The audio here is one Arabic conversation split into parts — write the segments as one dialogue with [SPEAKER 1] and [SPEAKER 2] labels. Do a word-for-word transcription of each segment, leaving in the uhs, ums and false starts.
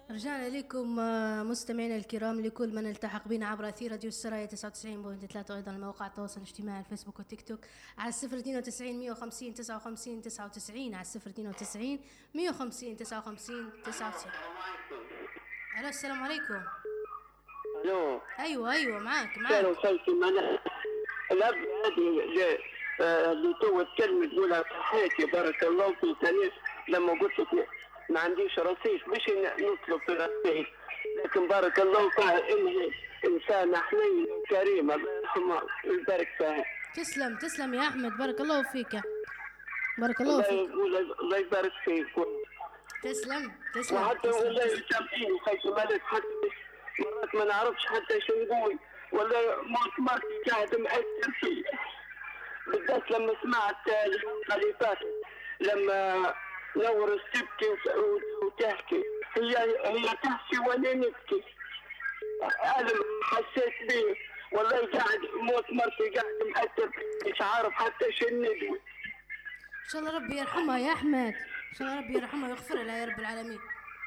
[SPEAKER 1] رجعنا لكم آه، مستمعينا الكرام، لكل من التحق بنا عبر أثير راديو السرايا تسعة وتسعين فاصلة ثلاثة، وأيضا مواقع التواصل الاجتماعي الفيسبوك والتيك توك على صفر اثنين وتسعين مية وخمسين تسعة وخمسين تسعة وتسعين، على صفر اثنين وتسعين مية وخمسين تسعة وخمسين تسعة وتسعين. ألو، السلام عليكم.
[SPEAKER 2] الو.
[SPEAKER 1] أيوة أيوة معاك معاك.
[SPEAKER 2] كانوا خلفي منع الأب هذه اللي آه، اللي تو تكلم تقولها صحيتي بارك الله فيك. أنا لما قلت لك ما عنديش رصيد مش نطلب في رصيد، لكن بارك الله فيها إنها إنسانة حنينة وكريمة، الله يرحمها ويبارك فيها.
[SPEAKER 1] تسلم تسلم يا أحمد، بارك الله فيك. بارك الله
[SPEAKER 2] الله
[SPEAKER 1] فيك.
[SPEAKER 2] يقول الله يبارك فيك.
[SPEAKER 1] تسلم تسلم.
[SPEAKER 2] وحتى
[SPEAKER 1] تسلم
[SPEAKER 2] والله
[SPEAKER 1] تسلم.
[SPEAKER 2] يسامحيني خايف مالك، حتى مرات ما نعرفش حتى شو نقول، ولا موت مرتي قاعد مأثر فيه، بالذات لما سمعت الحلقة اللي فاتت لما نورس تبكي وتحكي، هي هي تحكي وانا نبكي، ألم حسيت بيه والله، قاعد موت مرتي قاعد مأثر، مش عارف حتى شو ندوي.
[SPEAKER 1] إن شاء الله ربي يرحمها يا أحمد، إن شاء الله ربي يرحمها ويغفر لها يا رب العالمين.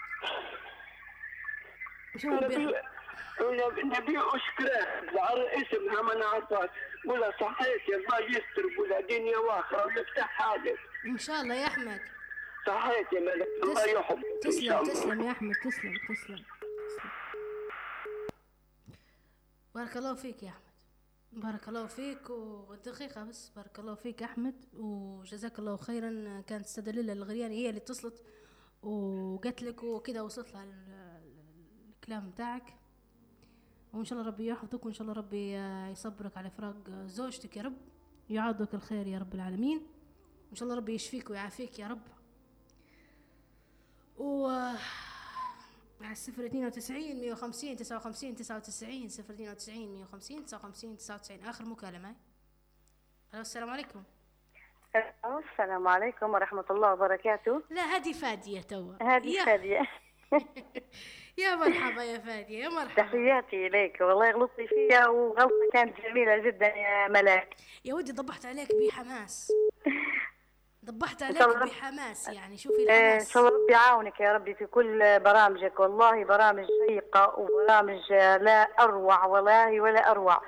[SPEAKER 1] إن شاء الله ربي يرحمها.
[SPEAKER 2] نبي أشكره على اسمها ما نعرفهاش، ولا صحيت يا الله يستر، ولا دنيا واخرة ويفتح حاجة.
[SPEAKER 1] إن شاء الله يا أحمد.
[SPEAKER 2] صحيت يا ملك، الله يحفظك.
[SPEAKER 1] تسلم تسلم يا أحمد، تسلم تسلم تسلم. بارك الله فيك يا أحمد، بارك الله فيك. ودقيقة بس، بارك الله فيك يا أحمد وجزاك الله خيرا. كانت السيدة ليلى الغرياني هي اللي اتصلت وقالت لك وكذا، وصلت لها الكلام متاعك، وإن شاء الله ربي يحفظك، وإن شاء الله ربي يصبرك على فراق زوجتك يا رب، يعوضك الخير يا رب العالمين، وإن شاء الله ربي يشفيك ويعافيك يا رب. و على صفر اثنين وتسعين مية وخمسين تسعة وخمسين تسعة وتسعين، صفر اثنين وتسعين مية وخمسين تسعة وخمسين تسعة وتسعين. آخر مكالمة. ألو، السلام عليكم.
[SPEAKER 3] السلام عليكم ورحمة الله وبركاته.
[SPEAKER 1] لا هذه فادية توا،
[SPEAKER 3] هذه فادية.
[SPEAKER 1] يا مرحبا يا فادية، يا مرحبا.
[SPEAKER 3] تحياتي إليك، والله غلطتي فيها وغلطة كانت جميلة جدا يا ملاك.
[SPEAKER 1] يا ودي ضبحت عليك بحماس، ضبحت عليك بحماس، يعني شوفي الحماس.
[SPEAKER 3] إن شاء الله ربي يعاونك يا ربي في كل برامجك، والله برامج شيقة وبرامج لا أروع والله ولا أروع.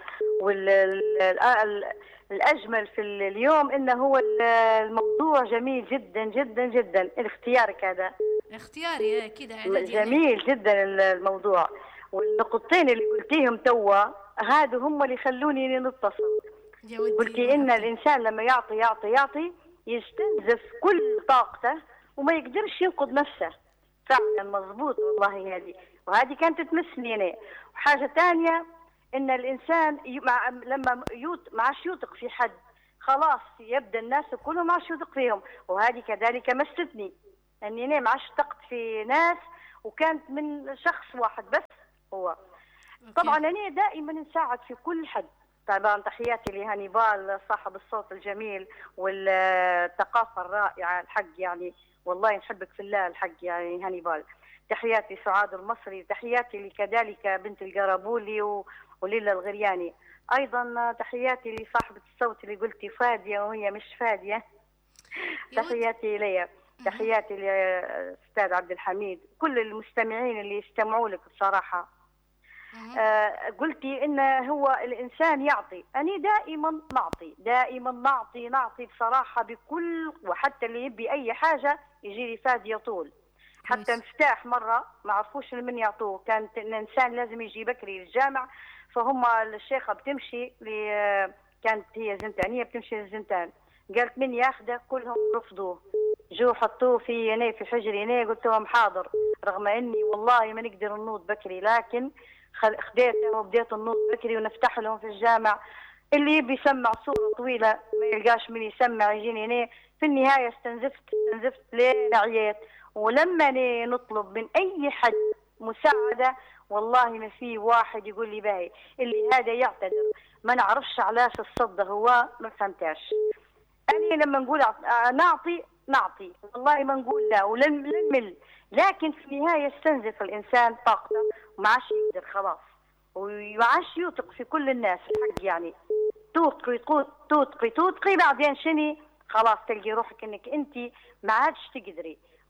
[SPEAKER 3] والأجمل في اليوم إنه هو الموضوع جميل جدا جدا جدا. اختيارك هذا
[SPEAKER 1] اختياري كده
[SPEAKER 3] جميل جدا الموضوع، والنقطتين اللي قلتيهم توا هذا هم اللي خلوني نتصل. قلتي إن الإنسان لما يعطي يعطي يعطي يستنزف كل طاقته وما يقدرش ينقذ نفسه. فعلا مضبوط والله هذه، وهذه كانت تمسني أنا. وحاجة ثانية إن الإنسان مع لما يوت ما عادش يوثق في حد، خلاص يبدأ الناس كلهم ما عادش يوثق فيهم، وهذه كذلك مستني أني أنا ما عادش ثقت في ناس، وكانت من شخص واحد بس هو. طبعا أنا دائما نساعد في كل حد. طبعا تحياتي لهانيبال صاحب الصوت الجميل والثقافة الرائعة الحق، يعني والله نحبك في الله الحق يعني هانيبال. تحياتي سعاد المصري، تحياتي كذلك بنت القرابولي وليلى الغرياني. أيضا تحياتي لصاحبة الصوت اللي قلتي فادية وهي مش فادية. تحياتي ليا، تحياتي لأستاذ عبد الحميد، كل المستمعين اللي يستمعوا لك بصراحة. آه قلتي إن هو الإنسان يعطي، أنا دائما نعطي دائما نعطي نعطي بصراحة بكل، وحتى اللي يبي أي حاجة يجي لي فادية طول. حتى مفتاح مرة ما عرفوش من يعطوه، كانت الإنسان لازم يجي بكري للجامع، فهم الشيخة بتمشي كانت هي زنتانية بتمشي للزنتان، قالت من ياخده كلهم رفضوه، جو حطوه في يني في حجر يني، قلت لهم حاضر، رغم إني والله ما نقدر ننوض بكري، لكن خديته وبديت النوض بكري ونفتح لهم في الجامع. اللي يبي يسمع صورة طويلة ما يلقاش من يسمع يجيني هنا. في النهاية استنزفت استنزفت لين عييت. ولما نطلب من أي حد مساعدة والله ما في واحد يقول لي باهي، اللي هذا يعتذر ما نعرفش علاش الصدق هو ما فهمتاش. أنا لما نقول نعطي نعطي والله ما نقول لا ولن نمل، لكن في النهاية يستنزف الإنسان طاقته وما عادش يقدر خلاص، وما عادش يوثق في كل الناس الحق. يعني توثقي توثقي توثقي بعدين شني خلاص تلقي روحك انك انت ما عادش تقدري.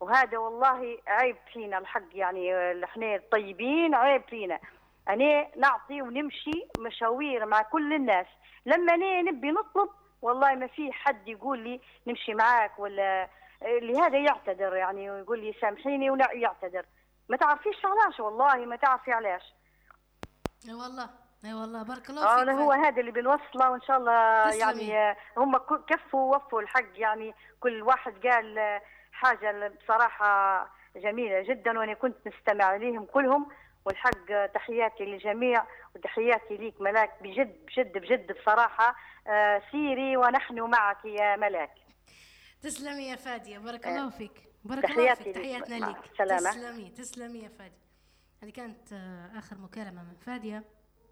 [SPEAKER 3] وهذا والله عيب فينا الحق، يعني احنا الطيبين عيب فينا. أنا نعطي ونمشي مشاوير مع كل الناس، لما أنا نبي نطلب والله ما في حد يقول لي نمشي معاك، ولا لهذا يعتذر يعني ويقول لي سامحيني ويعتذر. ما تعرفيش علاش، والله ما تعرفي علاش.
[SPEAKER 1] اي والله اي والله بارك الله فيك.
[SPEAKER 3] اه هو هذا اللي بنوصله، وان شاء الله يعني هم كفوا ووفوا الحق، يعني كل واحد قال حاجه بصراحه جميله جدا، وانا كنت نستمع ليهم كلهم. والحق تحياتي للجميع وتحياتي ليك ملاك، بجد بجد بجد بصراحه. آه سيري ونحن معك يا ملاك.
[SPEAKER 1] تسلمي يا فاديه، بارك الله فيك. بارك
[SPEAKER 3] الله
[SPEAKER 1] فيك، تحياتنا لك.
[SPEAKER 3] سلامة.
[SPEAKER 1] تسلمي تسلمي يا فاديه. هذه كانت آخر مكالمة من فادية.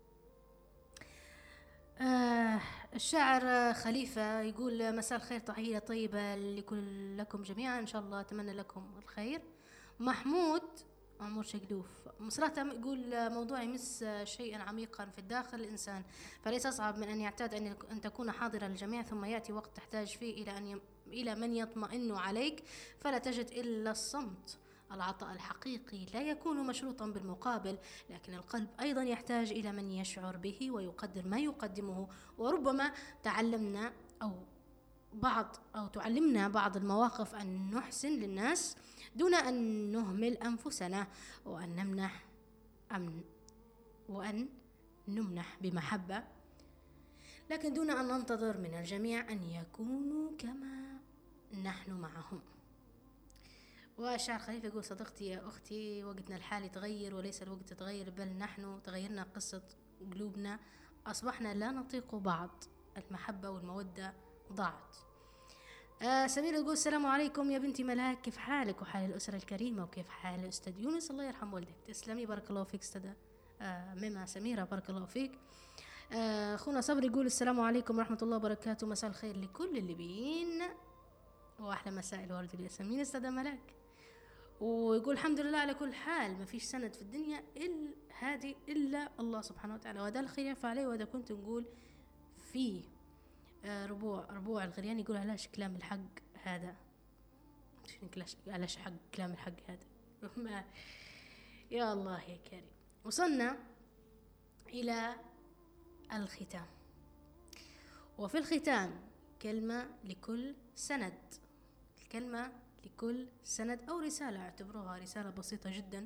[SPEAKER 1] آه الشاعر خليفة يقول مساء الخير، تحية طيبة لكل لكم جميعا، إن شاء الله أتمنى لكم الخير. محمود عمر شقلوف صراحة يقول موضوع يمس شيئا عميقا في الداخل الإنسان، فليس أصعب من أن يعتاد أن أن تكون حاضرا للجميع، ثم يأتي وقت تحتاج فيه إلى أن ي... إلى من يطمئن عليك، فلا تجد إلا الصمت. العطاء الحقيقي لا يكون مشروطا بالمقابل، لكن القلب أيضا يحتاج إلى من يشعر به ويقدر ما يقدمه. وربما تعلمنا أو بعض أو تعلمنا بعض المواقف أن نحسن للناس دون أن نهمل أنفسنا، وأن نمنح أمن وأن نمنح بمحبة، لكن دون أن ننتظر من الجميع أن يكونوا كما نحن معهم. والشاعر خليفة يقول صديقتي يا أختي، وقتنا الحالي تغير وليس الوقت تغير، بل نحن تغيرنا قصة قلوبنا، أصبحنا لا نطيق بعض، المحبة والمودة ضاعت. آه سميرة تقول السلام عليكم يا بنتي ملاك، كيف حالك وحال الأسرة الكريمة وكيف حال الأستاذ يونس، الله يرحم والدك. تسلمي بارك الله فيك أستاذ آه ميمة سميرة، بارك الله فيك. آه أخونا صبري يقول السلام عليكم ورحمة الله وبركاته، مساء الخير لكل الليبيين وأحلى مساء الورد والياسمين أستاذ ملاك. ويقول الحمد لله على كل حال، ما فيش سند في الدنيا إلا هذه إلا الله سبحانه وتعالى، وهذا الخلاف عليه. وهذا كنت نقول فيه آه ربوع ربوع الغريان يقول علاش كلام الحق هذا، علاش حق كلام الحق هذا يا الله يا كريم. وصلنا إلى الختام، وفي الختام كلمة لكل سند، الكلمة لكل سند أو رسالة، اعتبروها رسالة بسيطة جدا.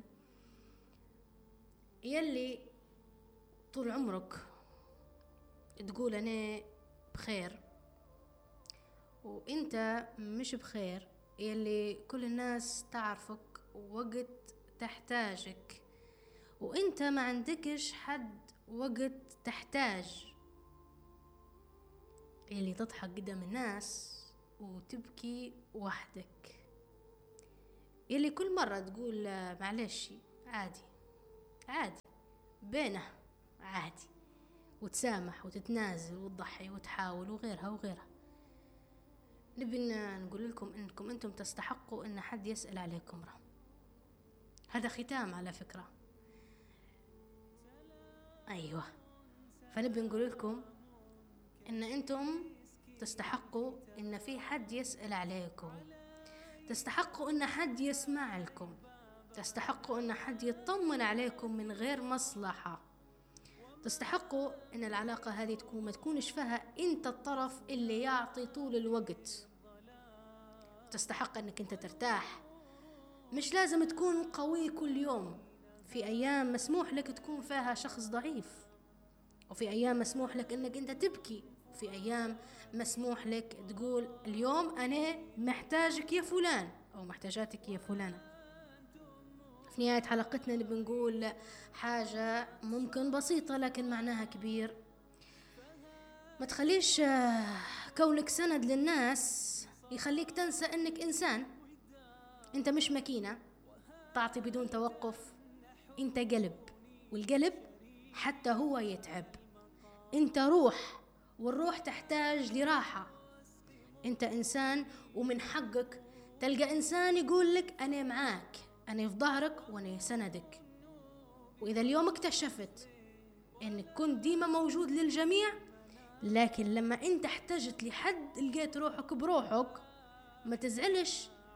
[SPEAKER 1] يلي طول عمرك تقول أنا بخير وإنت مش بخير، يلي كل الناس تعرفك وقت تحتاجك وإنت ما عندكش حد وقت تحتاج، يلي تضحك قدام الناس وتبكي وحدك، يلي كل مرة تقول معلش عادي عادي بينه عادي، وتسامح وتتنازل وتضحي وتحاول وغيرها وغيرها. نبي نقول لكم انكم انتم تستحقوا ان حد يسأل عليكم. راه هذا ختام على فكرة، ايوه. فنبي نقول لكم ان انتم تستحقوا ان في حد يسأل عليكم، تستحقوا ان حد يسمع لكم، تستحقوا ان حد يطمن عليكم من غير مصلحة، تستحقوا ان العلاقة هذه تكون ما تكونش فيها انت الطرف اللي يعطي طول الوقت، تستحق انك انت ترتاح. مش لازم تكون قوي كل يوم، في ايام مسموح لك تكون فيها شخص ضعيف، وفي ايام مسموح لك انك انت تبكي، وفي ايام مسموح لك تقول اليوم انا محتاجك يا فلان او محتاجاتك يا فلانة. في نهاية حلقتنا نبي نقول حاجة ممكن بسيطة لكن معناها كبير. ما تخليش كونك سند للناس يخليك تنسى انك انسان، انت مش ماكينة تعطي بدون توقف، انت قلب، والقلب حتى هو يتعب، انت روح والروح تحتاج لراحة، انت انسان ومن حقك تلقى انسان يقول لك انا معاك، أنا في ظهرك وأنا سندك. وإذا اليوم اكتشفت أنك كنت ديما موجود للجميع، لكن لما أنت احتجت لحد لقيت روحك بروحك، ما تزعلش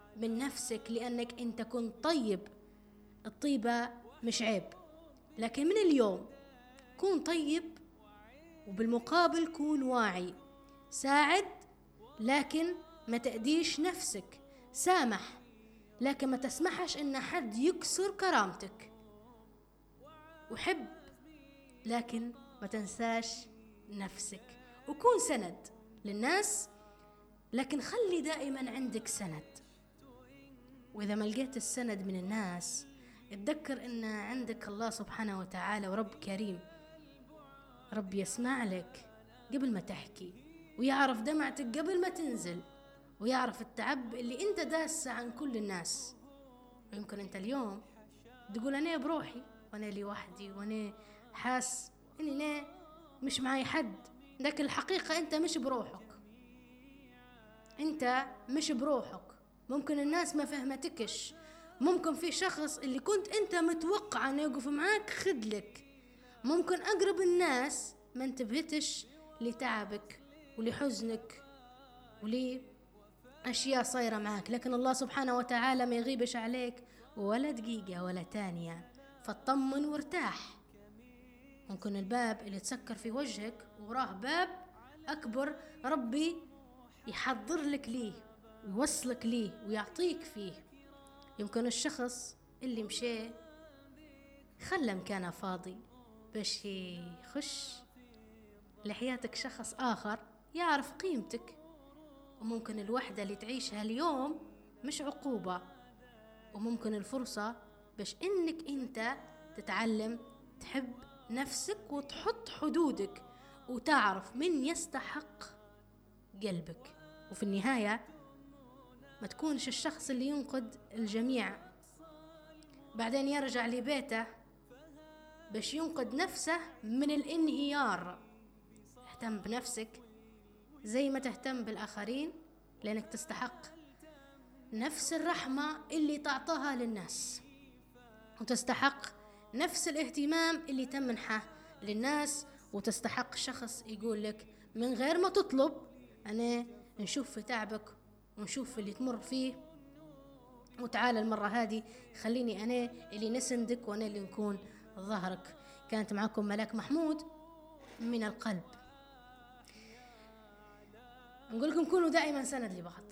[SPEAKER 1] من نفسك لأنك أنت كنت طيب. الطيبة مش عيب، لكن من اليوم كون طيب، وبالمقابل كون واعي. ساعد لكن ما تأديش نفسك. سامح لكن ما تسمحش إن حد يكسر كرامتك. وحب لكن ما تنساش نفسك. وكون سند للناس، لكن خلي دائما عندك سند. وإذا ما لقيت السند من الناس، اتذكر إن عندك الله سبحانه وتعالى، ورب كريم، رب يسمع لك قبل ما تحكي، ويعرف دمعتك قبل ما تنزل، ويعرف التعب اللي انت داسه عن كل الناس. ويمكن انت اليوم تقول انا بروحي وانا لي وحدي وانا حاس اني انا مش معي حد، لكن الحقيقة انت مش بروحك. انت مش بروحك. ممكن الناس ما فهمتكش، ممكن في شخص اللي كنت انت متوقع انه يقف معاك خدلك، ممكن اقرب الناس ما انتبهتش لتعبك ولحزنك ولأشياء صايرة معاك، لكن الله سبحانه وتعالى ما يغيبش عليك ولا دقيقة ولا تانية. فاطمن وارتاح. ممكن الباب اللي تسكر في وجهك وراه باب أكبر ربي يحضر لك ليه ويوصلك ليه ويعطيك فيه. يمكن الشخص اللي مشي خلى مكانه فاضي باش يخش لحياتك شخص آخر يعرف قيمتك. وممكن الوحدة اللي تعيشها اليوم مش عقوبة، وممكن الفرصة باش إنك أنت تتعلم تحب نفسك وتحط حدودك وتعرف من يستحق قلبك. وفي النهاية ما تكونش الشخص اللي ينقد الجميع بعدين يرجع لبيته باش ينقد نفسه من الانهيار. اهتم بنفسك زي ما تهتم بالآخرين، لأنك تستحق نفس الرحمة اللي تعطاها للناس، وتستحق نفس الاهتمام اللي تمنحه للناس، وتستحق شخص يقول لك من غير ما تطلب أنا نشوف في تعبك ونشوف في اللي تمر فيه، وتعال المرة هذه خليني أنا اللي نسندك وأنا اللي نكون ظهرك. كانت معكم ملاك محمود من القلب. نقول لكم كونوا دائما سند لبعض،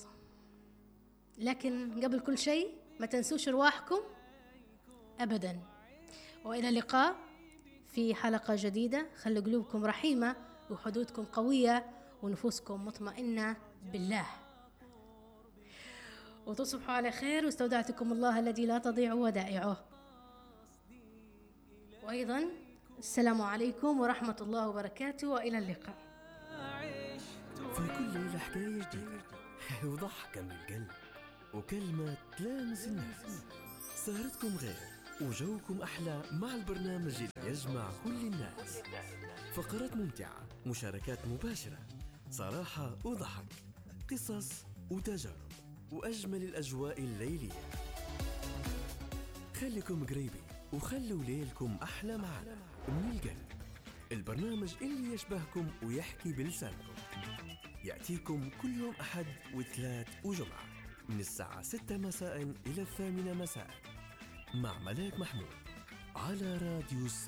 [SPEAKER 1] لكن قبل كل شيء ما تنسوش رواحكم أبدا. وإلى اللقاء في حلقة جديدة. خلوا قلوبكم رحيمة وحدودكم قوية ونفوسكم مطمئنة بالله، وتصبحوا على خير. واستودعتكم الله الذي لا تضيع ودائعه. وأيضا السلام عليكم ورحمة الله وبركاته، وإلى اللقاء.
[SPEAKER 4] في كل ليلة حكاية جديدة وضحكة من القلب وكلمة تلامس النفس. سهرتكم غير وجوكم أحلى مع البرنامج اللي يجمع كل الناس. فقرات ممتعة، مشاركات مباشرة، صراحة وضحك، قصص وتجارب، وأجمل الأجواء الليلية. خليكم قريبين وخلوا ليلكم أحلى معنا من القلب. البرنامج اللي يشبهكم ويحكي بلسانكم يأتيكم كل يوم أحد وثلاث وجمعة من الساعة ستة مساء إلى الثامنة مساء مع ملاك محمود على راديو الساعة.